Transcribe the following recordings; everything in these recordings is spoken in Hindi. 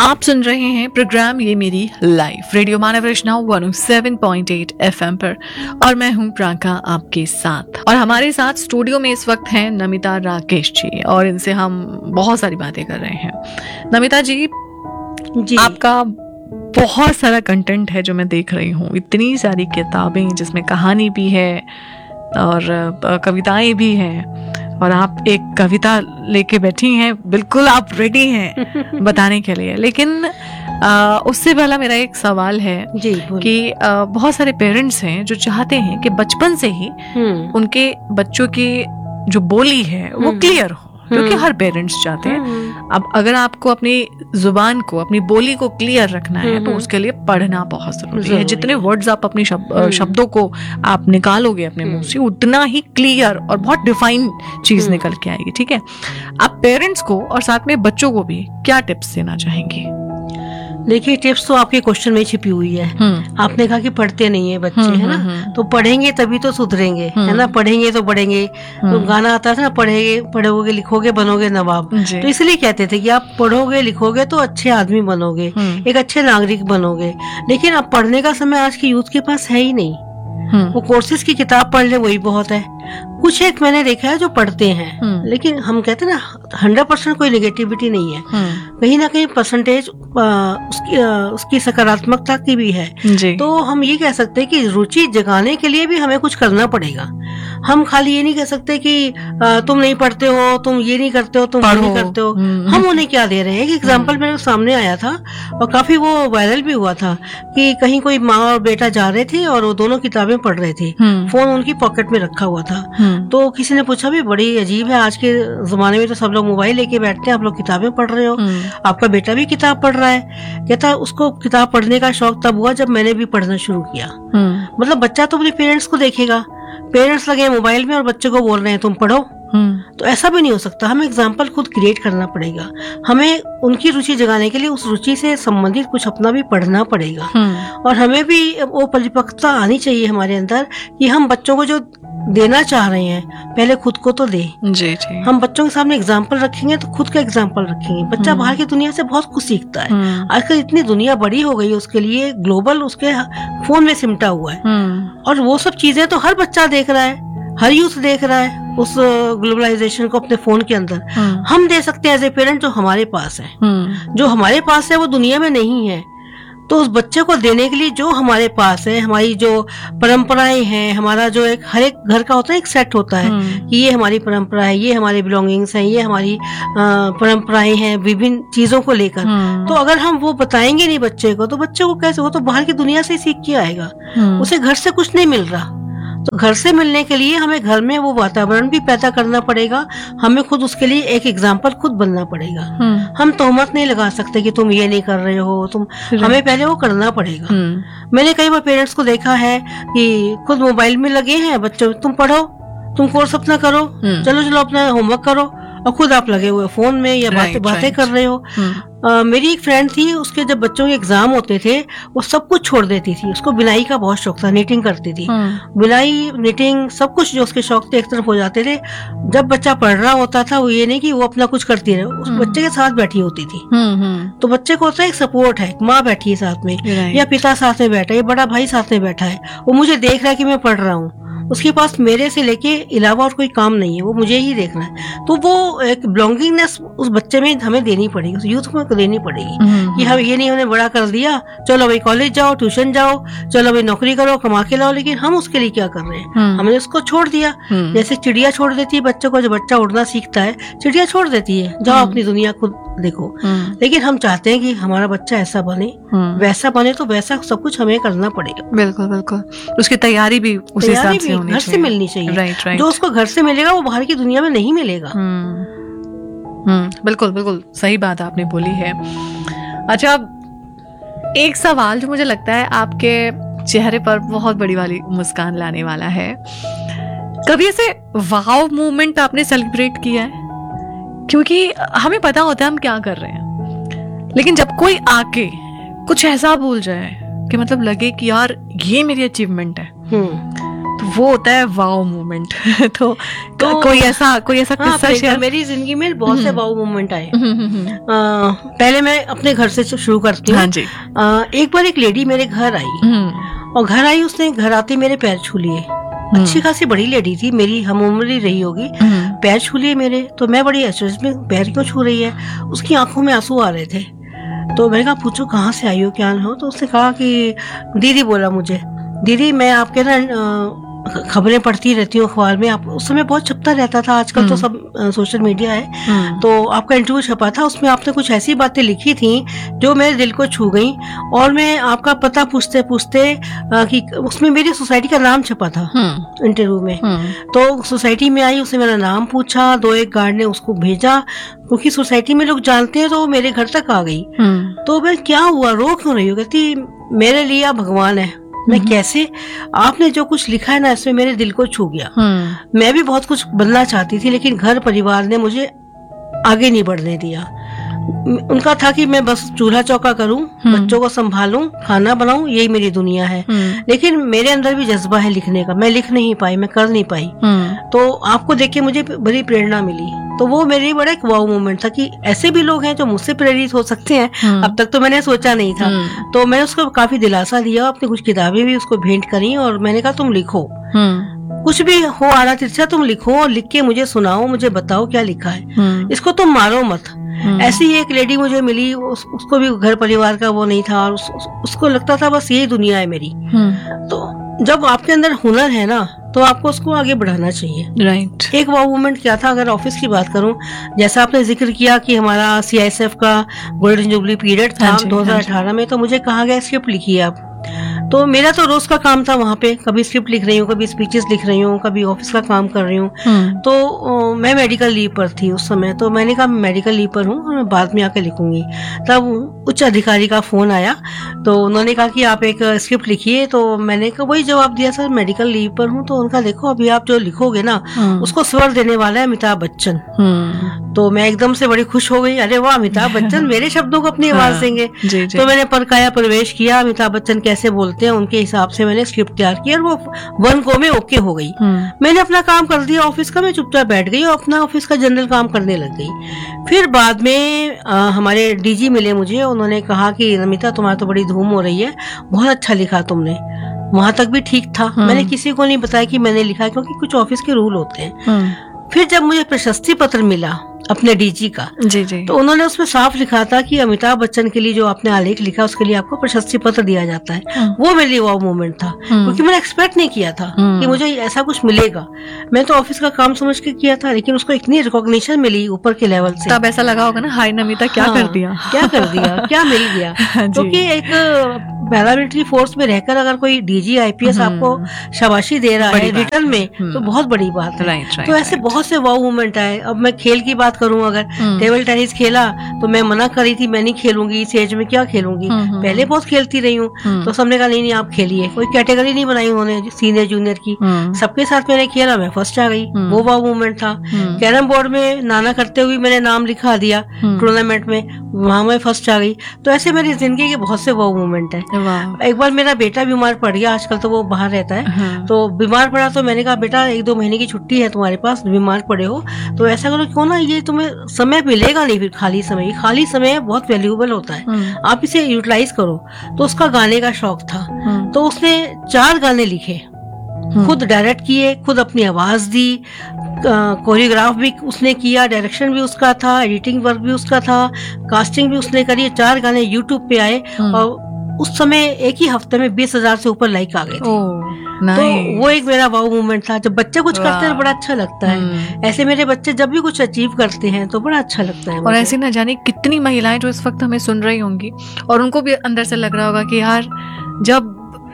आप सुन रहे हैं प्रोग्राम ये मेरी लाइफ रेडियो मानव रचना 107.8 FM पर और मैं हूं प्रांका आपके साथ। और हमारे साथ स्टूडियो में इस वक्त हैं नमिता राकेश जी और इनसे हम बहुत सारी बातें कर रहे हैं। नमिता जी, आपका बहुत सारा कंटेंट है जो मैं देख रही हूँ, इतनी सारी किताबें जिसमें कहानी भी है और कविताएं भी हैं और आप एक कविता लेके बैठी हैं, बिल्कुल आप रेडी हैं बताने के लिए। लेकिन उससे पहला मेरा एक सवाल है जी, कि बहुत सारे पेरेंट्स हैं जो चाहते हैं कि बचपन से ही उनके बच्चों की जो बोली है वो क्लियर हो, क्योंकि हर पेरेंट्स चाहते हैं। अब अगर आपको अपनी जुबान को, अपनी बोली को क्लियर रखना है तो उसके लिए पढ़ना बहुत जरूरी है। जितने वर्ड्स आप अपने शब्दों को आप निकालोगे अपने मुंह से, उतना ही क्लियर और बहुत डिफाइन चीज निकल के आएगी। ठीक है, आप पेरेंट्स को और साथ में बच्चों को भी क्या टिप्स देना चाहेंगे? देखिए, टिप्स तो आपके क्वेश्चन में छिपी हुई है। आपने कहा कि पढ़ते नहीं है बच्चे, है ना, तो पढ़ेंगे तभी तो सुधरेंगे, है ना, पढ़ेंगे तो बढ़ेंगे। तो गाना आता था ना, पढ़ोगे लिखोगे बनोगे नवाब। तो इसलिए कहते थे कि आप पढ़ोगे लिखोगे तो अच्छे आदमी बनोगे, एक अच्छे नागरिक बनोगे। लेकिन अब पढ़ने का समय आज की यूथ के पास है ही नहीं। वो कोर्सेज की किताब पढ़ ले वही बहुत है। कुछ एक मैंने देखा है जो पढ़ते हैं, लेकिन हम कहते हैं ना 100% कोई नेगेटिविटी नहीं है, कहीं ना कहीं परसेंटेज उसकी सकारात्मकता की भी है। तो हम ये कह सकते हैं कि रुचि जगाने के लिए भी हमें कुछ करना पड़ेगा। हम खाली ये नहीं कह सकते कि तुम नहीं पढ़ते हो, तुम ये नहीं करते हो, तुम वो नहीं करते हो। हम उन्हें क्या दे रहे हैं? एक एग्जाम्पल मेरे सामने आया था और काफी वो वायरल भी हुआ था कि कहीं कोई माँ और बेटा जा रहे थे और वो दोनों किताबें पढ़ रहे थे, फोन उनकी पॉकेट में रखा हुआ था। तो किसी ने पूछा, भी बड़ी अजीब है, आज के जमाने में तो सब लोग मोबाइल लेके बैठते हैं, आप लोग किताबें पढ़ रहे हो, आपका बेटा भी किताब पढ़ रहा है। कहता उसको किताब पढ़ने का शौक तब हुआ जब मैंने भी पढ़ना शुरू किया। मतलब बच्चा तो अपने पेरेंट्स को देखेगा, पेरेंट्स लगे मोबाइल में और बच्चे को बोल रहे हैं तुम पढ़ो, तो ऐसा भी नहीं हो सकता। हमें एग्जाम्पल खुद क्रिएट करना पड़ेगा। हमें उनकी रुचि जगाने के लिए उस रुचि से संबंधित कुछ अपना भी पढ़ना पड़ेगा। और हमें भी वो परिपक्वता आनी चाहिए हमारे अंदर कि हम बच्चों को जो देना चाह रहे हैं पहले खुद को तो दे। जी। हम बच्चों के सामने एग्जाम्पल रखेंगे तो खुद का एग्जाम्पल रखेंगे। बच्चा बाहर की दुनिया से बहुत कुछ सीखता है। आजकल इतनी दुनिया बड़ी हो गई है, उसके लिए ग्लोबल उसके फोन में सिमटा हुआ है और वो सब चीजें तो हर बच्चा देख रहा है, हर यूथ देख रहा है उस ग्लोबलाइजेशन को अपने फोन के अंदर। हम दे सकते हैं एज ए पेरेंट जो हमारे पास है, जो हमारे पास है वो दुनिया में नहीं है। तो उस बच्चे को देने के लिए जो हमारे पास है, हमारी जो परंपराएं हैं, हमारा जो एक हर एक घर का होता है, एक सेट होता है कि ये हमारी परंपरा है, ये हमारी बिलोंगिंग्स हैं, ये हमारी परंपराएं हैं विभिन्न चीजों को लेकर। तो अगर हम वो बताएंगे नहीं बच्चे को, तो बच्चे को कैसे, वो तो बाहर की दुनिया से ही सीख के आएगा, उसे घर से कुछ नहीं मिल रहा। तो घर से मिलने के लिए हमें घर में वो वातावरण भी पैदा करना पड़ेगा। हमें खुद उसके लिए एक एग्जाम्पल खुद बनना पड़ेगा। हम तोहमत नहीं लगा सकते कि तुम ये नहीं कर रहे हो, तुम, हमें पहले वो करना पड़ेगा। मैंने कई बार पेरेंट्स को देखा है कि खुद मोबाइल में लगे हैं, बच्चों तुम पढ़ो, तुम कोर्स अपना करो, चलो अपना होमवर्क करो, और खुद आप लगे हुए फोन में या बातें कर रहे हो। मेरी एक फ्रेंड थी, उसके जब बच्चों के एग्जाम होते थे वो सब कुछ छोड़ देती थी। उसको बिनाई का बहुत शौक था, निटिंग करती थी। बिनाई, निटिंग, सब कुछ जो उसके शौक थे एक तरफ हो जाते थे। जब बच्चा पढ़ रहा होता था वो ये नहीं कि वो अपना कुछ करती रहे, उस बच्चे के साथ बैठी होती थी। तो बच्चे को होता है एक सपोर्ट है, माँ बैठी है साथ में या पिता साथ में बैठा है, बड़ा भाई साथ में बैठा है, वो मुझे देख रहा है कि मैं पढ़ रहा हूँ, उसके पास मेरे से लेके अलावा और कोई काम नहीं है, वो मुझे ही देखना है। तो वो एक बिलोंगिंगनेस उस बच्चे में हमें देनी पड़ेगी, उस यूथ में देनी पड़ेगी कि हम ये नहीं उन्हें बड़ा कर दिया, चलो भाई कॉलेज जाओ, ट्यूशन जाओ, चलो भाई नौकरी करो, कमा के लाओ, लेकिन हम उसके लिए क्या कर रहे हैं? हमने उसको छोड़ दिया। जैसे चिड़िया छोड़ देती है बच्चों को, जब बच्चा उड़ना सीखता है चिड़िया छोड़ देती है, जाओ अपनी दुनिया खुद देखो। लेकिन हम चाहते हैं कि हमारा बच्चा ऐसा बने, वैसा बने, तो वैसा सब कुछ हमें करना पड़ेगा। बिल्कुल बिल्कुल, उसकी तैयारी भी उस हिसाब से घर से मिलनी चाहिए। राइट। जो उसको घर से मिलेगा वो बाहर की दुनिया में नहीं मिलेगा। बिल्कुल बिल्कुल सही बात आपने बोली है। अच्छा, एक सवाल जो मुझे लगता है आपके चेहरे पर बहुत बड़ी वाली मुस्कान लाने वाला है, कभी ऐसे वाव मूवमेंट आपने सेलिब्रेट किया है? क्योंकि हमें पता होता है हम क्या कर रहे हैं, लेकिन जब कोई आके कुछ ऐसा बोल जाए कि मतलब लगे कि यार ये मेरी अचीवमेंट है, तो वो होता है वाव मोमेंट। तो तो कोई ऐसा किस्सा शेयर? मेरी जिंदगी में बहुत से वाव मोमेंट आए। पहले मैं अपने घर से शुरू करती हूँ। हाँ जी। एक बार एक लेडी मेरे घर आई, और घर आई, उसने घर आते मेरे पैर छू लिए। अच्छी खासी बड़ी लेडी थी, मेरी हम उम्र ही रही होगी। पैर छू लिए मेरे, तो मैं बड़ी अचरज में, पैर क्यों छू रही है? उसकी आंखों में आंसू आ रहे थे। तो मैंने कहा पूछो कहाँ से आई हो, क्या हो? तो उसने कहा कि दीदी बोला मुझे, दीदी मैं आपके ना खबरें पढ़ती रहती हूँ अखबार में। आप उस समय बहुत छपता रहता था, आजकल तो सब सोशल मीडिया है। तो आपका इंटरव्यू छपा था, उसमें आपने कुछ ऐसी बातें लिखी थी जो मेरे दिल को छू गई। और मैं आपका पता पूछते पूछते कि उसमें मेरी सोसाइटी का नाम छपा था इंटरव्यू में। तो सोसाइटी में आई, उसने मेरा नाम पूछा, 2-1 गार्ड ने उसको भेजा, क्योंकि सोसाइटी में लोग जानते हैं, तो वो मेरे घर तक आ गई। तो मैं क्या हुआ, रो क्यों रही हो? कहती मेरे लिए आप भगवान है। मैं कैसे? आपने जो कुछ लिखा है ना, इसमें मेरे दिल को छू गया। मैं भी बहुत कुछ बनना चाहती थी, लेकिन घर परिवार ने मुझे आगे नहीं बढ़ने दिया। उनका था कि मैं बस चूल्हा चौका करूं, बच्चों को संभालूं, खाना बनाऊं, यही मेरी दुनिया है। लेकिन मेरे अंदर भी जज्बा है लिखने का, मैं लिख नहीं पाई, मैं कर नहीं पाई। तो आपको देख के मुझे बड़ी प्रेरणा मिली। तो वो मेरे लिए बड़ा एक वाव मोमेंट था कि ऐसे भी लोग हैं जो मुझसे प्रेरित हो सकते हैं। अब तक तो मैंने सोचा नहीं था। तो मैंने उसको काफी दिलासा दिया, अपनी कुछ किताबें भी उसको भेंट करी, और मैंने कहा तुम लिखो, कुछ भी हो आड़ा तिरछा तुम लिखो, और लिख के मुझे सुनाओ, मुझे बताओ क्या लिखा है, इसको तुम मारो मत। ऐसी एक लेडी मुझे मिली, उसको भी घर परिवार का वो नहीं था, और उसको लगता था बस यही दुनिया है मेरी। तो जब आपके अंदर हुनर है ना, तो आपको उसको आगे बढ़ाना चाहिए। राइट। एक वाव मोमेंट क्या था, अगर ऑफिस की बात करूं, जैसा आपने जिक्र किया कि हमारा CISF का गोल्डन जुबली पीरियड था 2018 में, तो मुझे कहा गया स्क्रिप्ट लिखिए आप। तो मेरा तो रोज का काम था वहाँ पे, कभी स्क्रिप्ट लिख रही हूँ, कभी स्पीचेस लिख रही हूँ, कभी ऑफिस का काम कर रही हूँ। तो मैं मेडिकल लीव पर थी उस समय। तो मैंने कहा मेडिकल लीव पर हूँ, मैं बाद में आकर लिखूंगी। तब उच्च अधिकारी का फोन आया, तो उन्होंने कहा कि आप एक स्क्रिप्ट लिखिए। तो मैंने वही जवाब दिया, सर मेडिकल लीव पर हूँ। तो उनका देखो अभी आप जो लिखोगे ना, उसको स्वर देने वाला है अमिताभ बच्चन। तो मैं एकदम से बड़ी खुश हो गई, अरे वाह, अमिताभ बच्चन मेरे शब्दों को अपनी आवाज देंगे। तो मैंने परकाया प्रवेश किया, अमिताभ बच्चन कैसे बोलते हैं उनके हिसाब से मैंने स्क्रिप्ट तैयार की, और वो 1 गो में ओके हो गई। मैंने अपना काम कर दिया ऑफिस का, मैं चुपचाप बैठ गई और अपना ऑफिस का जनरल काम करने लग गई। फिर बाद में हमारे DG मिले मुझे, उन्होंने कहा कि नमिता तुम्हारा तो बड़ी धूम हो रही है, बहुत अच्छा लिखा तुमने। वहां तक भी ठीक था, मैंने किसी को नहीं बताया कि मैंने लिखा, क्योंकि कुछ ऑफिस के रूल होते हैं। फिर जब मुझे प्रशस्ति पत्र मिला अपने DG का, तो उन्होंने उसमें साफ लिखा था कि अमिताभ बच्चन के लिए जो आपने आलेख लिखा उसके लिए आपको प्रशस्ति पत्र दिया जाता है। वो मेरे लिए वाव मोमेंट था, क्योंकि मैंने एक्सपेक्ट नहीं किया था कि मुझे ऐसा कुछ मिलेगा। मैं तो ऑफिस का काम समझ के किया था, लेकिन उसको इतनी रिकॉग्निशन मिली ऊपर के लेवल से। तब ऐसा लगा होगा ना, हाय नमिता क्या कर दिया, क्या मिल गया। क्योंकि एक पैरामिलिट्री फोर्स में रहकर अगर कोई DG IPS आपको शाबाशी दे रहा है रिटर्न में, तो बहुत बड़ी बात है। तो ऐसे बहुत से वाव मोमेंट आए। अब मैं खेल की बात करूं, अगर टेबल टेनिस खेला तो मैं मना करी थी, मैं नहीं खेलूंगी, इस एज में क्या खेलूंगी। पहले बहुत खेलती रही हूँ, तो सबने कहा नहीं आप खेलिए। कोई कैटेगरी नहीं बनाई उन्होंने सीनियर जूनियर की, सबके साथ मैंने खेला, मैं फर्स्ट आ गई। वो वाव मोमेंट था। कैरम बोर्ड में नाना करते हुए मैंने नाम लिखा दिया टूर्नामेंट में, वहां मैं फर्स्ट आ गई। तो ऐसे मेरी जिंदगी के बहुत से वाव मोमेंट है। एक बार मेरा बेटा बीमार पड़ गया, आजकल तो वो बाहर रहता है। तो बीमार पड़ा तो मैंने कहा बेटा 1-2 महीने की छुट्टी है तुम्हारे पास, बीमार पड़े हो तो ऐसा करो, क्यों ना ये तुम्हें समय मिलेगा नहीं, फिर खाली समय बहुत वैल्यूएबल होता है, आप इसे यूटिलाइज करो। तो उसका गाने का शौक था, तो उसने 4 गाने लिखे, खुद डायरेक्ट किए, खुद अपनी आवाज दी, कोरियोग्राफ भी उसने किया, डायरेक्शन भी उसका था, एडिटिंग वर्क भी उसका था, कास्टिंग भी उसने करी। 4 गाने यूट्यूब पे आए, और उस समय एक ही हफ्ते में 20,000 से ऊपर लाइक आ गए थे। तो वो एक मेरा वाव मोमेंट था। जब बच्चे कुछ करते हैं बड़ा अच्छा लगता है। ऐसे मेरे बच्चे जब भी कुछ अचीव करते हैं तो बड़ा अच्छा लगता है। और ऐसे न जाने कितनी महिलाएं जो इस वक्त हमें सुन रही होंगी, और उनको भी अंदर से लग रहा होगा कि यार, जब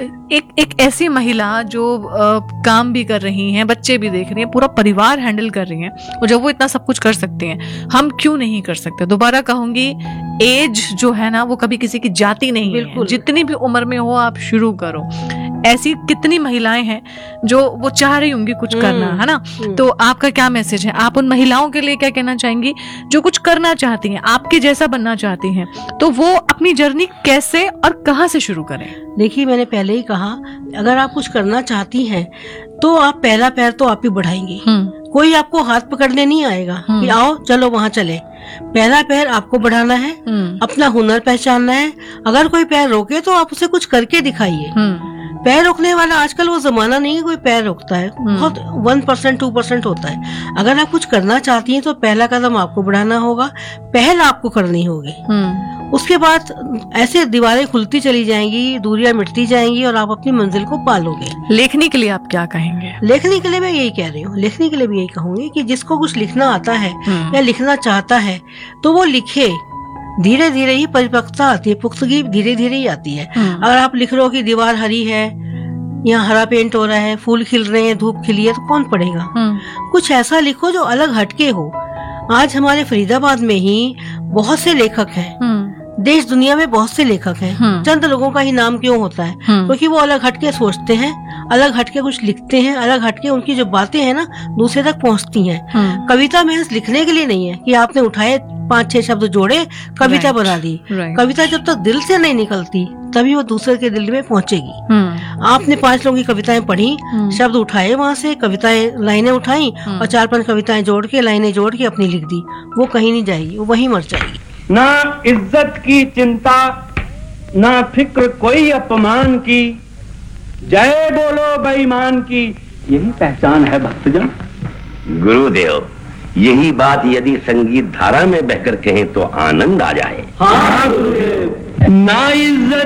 एक ऐसी महिला जो काम भी कर रही हैं, बच्चे भी देख रही हैं, पूरा परिवार हैंडल कर रही हैं, और जब वो इतना सब कुछ कर सकती हैं, हम क्यों नहीं कर सकते। दोबारा कहूंगी, एज जो है ना वो कभी किसी की जाति नहीं है, जितनी भी उम्र में हो आप शुरू करो। ऐसी कितनी महिलाएं हैं जो वो चाह रही होंगी कुछ करना, है ना। तो आपका क्या मैसेज है, आप उन महिलाओं के लिए क्या कहना चाहेंगी जो कुछ करना चाहती हैं, आपके जैसा बनना चाहती हैं, तो वो अपनी जर्नी कैसे और कहां से शुरू करें? देखिए, मैंने पहले ही कहा, अगर आप कुछ करना चाहती हैं तो आप पहला पैर तो आप ही बढ़ाएंगी। कोई आपको हाथ पकड़ने नहीं आएगा कि आओ चलो वहां चले। पहला पैर आपको बढ़ाना है, अपना हुनर पहचानना है। अगर कोई पैर रोके तो आप उसे कुछ करके दिखाइए। पैर रोकने वाला आजकल वो जमाना नहीं है कोई पैर रोकता है, बहुत 1% 2% होता है। अगर आप कुछ करना चाहती हैं तो पहला कदम आपको बढ़ाना होगा, पहल आपको करनी होगी। उसके बाद ऐसे दीवारें खुलती चली जाएंगी, दूरियां मिटती जाएंगी और आप अपनी मंजिल को पालोगे। लेखनी के लिए आप क्या कहेंगे? लेखनी के लिए मैं यही कह रही हूँ, लेखनी के लिए भी यही कहूंगी कि जिसको कुछ लिखना आता है या लिखना चाहता है तो वो लिखे। धीरे धीरे ही परिपक्वता आती है, पुख्तगी धीरे धीरे ही आती है। अगर आप लिख रहे हो कि दीवार हरी है, यहाँ हरा पेंट हो रहा है, फूल खिल रहे हैं, धूप खिली है, तो कौन पढ़ेगा? कुछ ऐसा लिखो जो अलग हटके हो। आज हमारे फरीदाबाद में ही बहुत से लेखक हैं, देश दुनिया में बहुत से लेखक हैं। चंद लोगों का ही नाम क्यों होता है? क्योंकि वो अलग हटके सोचते हैं, अलग हटके कुछ लिखते हैं, अलग हटके उनकी जो बातें हैं ना दूसरे तक पहुंचती हैं। कविता महज लिखने के लिए नहीं है कि आपने उठाए 5-6 शब्द जोड़े कविता बना दी। कविता जब तक दिल से नहीं निकलती तभी वो दूसरे के दिल में पहुंचेगी। आपने 5 लोगों की कविताएं पढ़ी, शब्द उठाए वहां से, कविताएं लाइनें उठाई और 4-5 कविताएं जोड़ के, लाइनें जोड़ के अपनी लिख दी, वो कहीं नहीं जाएगी, वो वहीं मर जाएगी। ना इज्जत की चिंता, ना फिक्र कोई अपमान की, जय बोलो बेईमान की, यही पहचान है भक्तजन। गुरुदेव, यही बात यदि संगीत धारा में बहकर कहें तो आनंद आ जाए। हाँ गुरुदेव। ना इज्जत